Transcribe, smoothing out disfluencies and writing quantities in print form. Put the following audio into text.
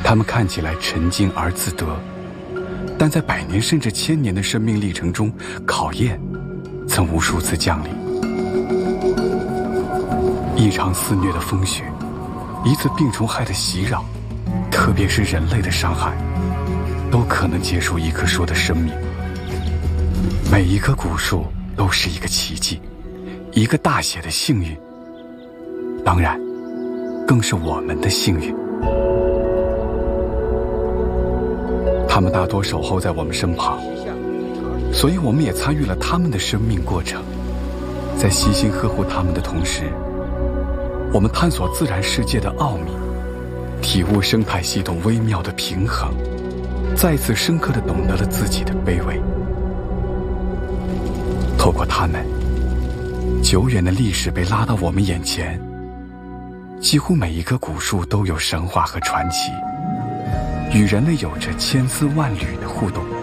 它们看起来沉静而自得，但在100年甚至1000年的生命历程中，考验曾无数次降临。一场肆虐的风雪，一次病虫害的袭扰，特别是人类的伤害，都可能结束一棵树的生命。每一棵古树都是一个奇迹，一个大写的幸运，当然更是我们的幸运。他们大多守候在我们身旁，所以我们也参与了他们的生命过程。在悉心呵护他们的同时，我们探索自然世界的奥秘，体悟生态系统微妙的平衡，再次深刻地懂得了自己的卑微。透过他们，久远的历史被拉到我们眼前，几乎每一棵古树都有神话和传奇，与人类有着千丝万缕的互动。